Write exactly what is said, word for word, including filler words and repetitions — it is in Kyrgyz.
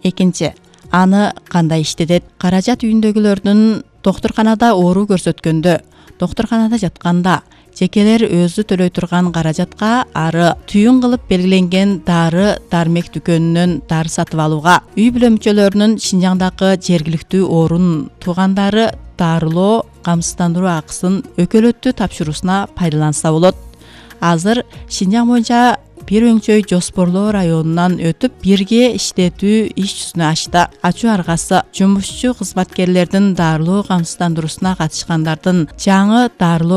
Экинчи, аны кандай иштетет? Каражат үйүндөгүлөрдүн доктурканада оору көрсөткөндө, доктурканада жатканда жекелер өзү төлөй турган каражатка ары түйүн кылып белгиленген дары дармек дүкөнүнөн дары сатып алууга, үй бүлө мүчөлөрүнүн Шинжаңдагы жергиликтүү орун туугандары дарылоо камсыздандыруу акысын өкөлөттүү тапшыруусуна пайдаланса болот. Азыр Шинжаң боюнча бир өңчөй Жоспорлоо районунан өтүп бирге иштетүү иш жүзүнө ачты. Ачуу аргасы жумушчу кызматкерлердин дарылоо камсыздандыруусуна катышкандардын жаңы дарылоо